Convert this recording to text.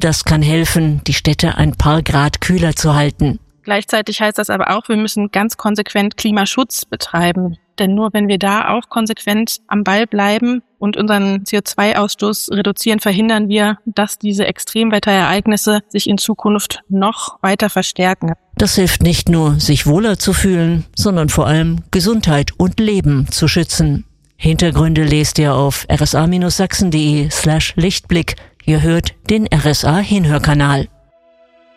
das kann helfen, die Städte ein paar Grad kühler zu halten. Gleichzeitig heißt das aber auch, wir müssen ganz konsequent Klimaschutz betreiben. Denn nur wenn wir da auch konsequent am Ball bleiben und unseren CO2-Ausstoß reduzieren, verhindern wir, dass diese Extremwetterereignisse sich in Zukunft noch weiter verstärken. Das hilft nicht nur, sich wohler zu fühlen, sondern vor allem Gesundheit und Leben zu schützen. Hintergründe lest ihr auf rsa-sachsen.de/Lichtblick. Ihr hört den RSA Hinhörkanal.